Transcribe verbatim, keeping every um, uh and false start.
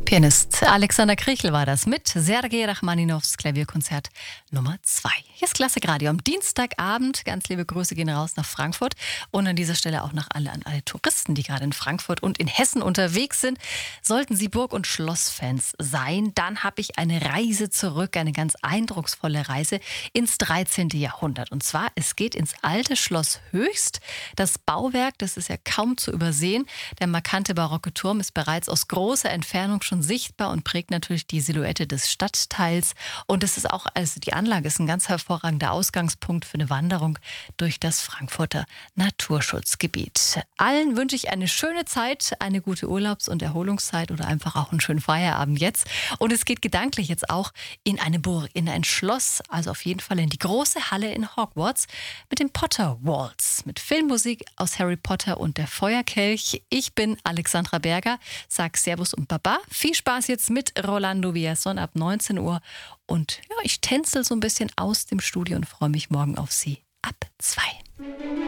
Pianist Alexander Krichel war das mit Sergei Rachmaninows Klavierkonzert Nummer zwei. Hier ist Klassikradio am Dienstagabend. Ganz liebe Grüße gehen raus nach Frankfurt und an dieser Stelle auch nach alle, an alle Touristen, die gerade in Frankfurt und in Hessen unterwegs sind. Sollten Sie Burg- und Schlossfans sein, dann habe ich eine Reise zurück, eine ganz eindrucksvolle Reise ins dreizehnten Jahrhundert. Und zwar, es geht ins alte Schloss Höchst. Das Bauwerk, das ist ja kaum zu übersehen. Der markante barocke Turm ist bereits aus großer Entfernung schon sichtbar und prägt natürlich die Silhouette des Stadtteils. Und es ist auch, also die Anlage ist ein ganz hervorragender Ausgangspunkt für eine Wanderung durch das Frankfurter Naturschutzgebiet. Allen wünsche ich eine schöne Zeit, eine gute Urlaubs- und Erholungszeit oder einfach auch einen schönen Feierabend jetzt. Und es geht gedanklich jetzt auch in eine Burg, in ein Schloss, also auf jeden Fall in die große Halle in Hogwarts mit dem Potter Waltz, mit Filmmusik aus Harry Potter und der Feuerkelch. Ich bin Alexandra Berger, sag Servus und Baba. Viel Spaß jetzt mit Rolando Villazón ab neunzehn Uhr. Und ja, ich tänzel so ein bisschen aus dem Studio und freue mich morgen auf Sie ab zwei.